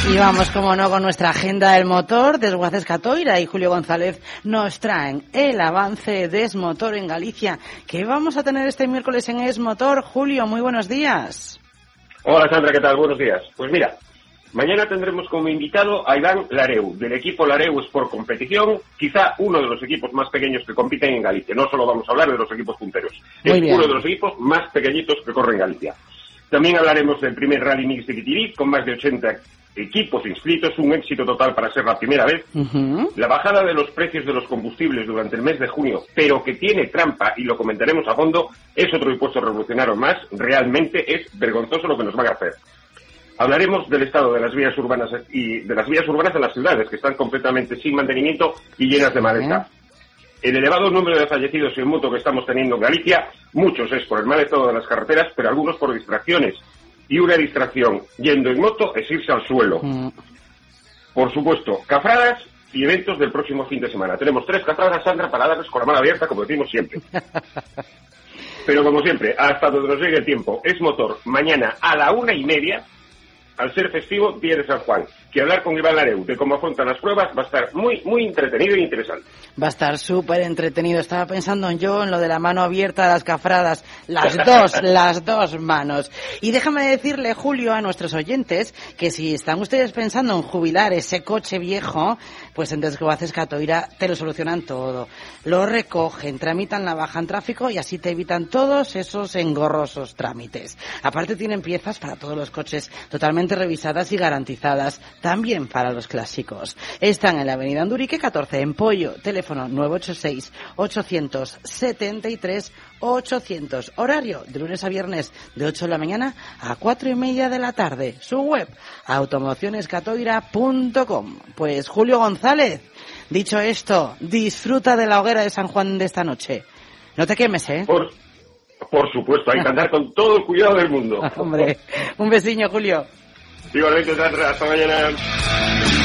Y vamos, como no, con nuestra agenda del motor. Desguaces Catoira y Julio González nos traen el avance de Esmotor en Galicia. ¿Qué vamos a tener este miércoles en Esmotor? Julio, muy buenos días. Hola Sandra, ¿qué tal? Buenos días. Pues mira, mañana tendremos como invitado a Iván Lareu, del equipo Lareu Sport Competición, quizá uno de los equipos más pequeños que compiten en Galicia. No solo vamos a hablar de los equipos punteros, es uno de los equipos más pequeñitos que corre en Galicia. También hablaremos del primer Rally Mix de Quitirí, con más de 80 equipos inscritos, un éxito total para ser la primera vez. La bajada de los precios de los combustibles durante el mes de junio, pero que tiene trampa, y lo comentaremos a fondo, es otro impuesto revolucionario más. Realmente es vergonzoso lo que nos van a hacer. Hablaremos del estado de las vías urbanas y de las vías urbanas de las ciudades, que están completamente sin mantenimiento y llenas de maleza. El elevado número de fallecidos en moto que estamos teniendo en Galicia, muchos es por el mal estado de las carreteras, pero algunos por distracciones. Y una distracción yendo en moto es irse al suelo. Por supuesto, cafradas y eventos del próximo fin de semana. Tenemos 3 cafradas, Sandra, para darles con la mano abierta, como decimos siempre. Pero como siempre, hasta donde nos llegue el tiempo, Esmotor, mañana a la 1:30, al ser festivo, día de San Juan. Que hablar con Iván Lareu de cómo afrontan las pruebas va a estar muy, muy entretenido e interesante. Va a estar súper entretenido. Estaba pensando yo en lo de la mano abierta a las cafradas. Las dos manos. Y déjame decirle, Julio, a nuestros oyentes, que si están ustedes pensando en jubilar ese coche viejo, pues en Desguaces Catoira te lo solucionan todo. Lo recogen, tramitan la baja en tráfico y así te evitan todos esos engorrosos trámites. Aparte tienen piezas para todos los coches totalmente revisadas y garantizadas. También para los clásicos. Están en la avenida Andurique 14, en Pollo, teléfono 986-873-800. Horario de lunes a viernes de 8 de la mañana a 4:30 de la tarde. Su web, automocionescatoira.com. Pues Julio González, dicho esto, disfruta de la hoguera de San Juan de esta noche. No te quemes, ¿eh? Por supuesto, hay que andar con todo el cuidado del mundo. Hombre, un besiño, Julio. Igualmente, Sandra, hasta mañana.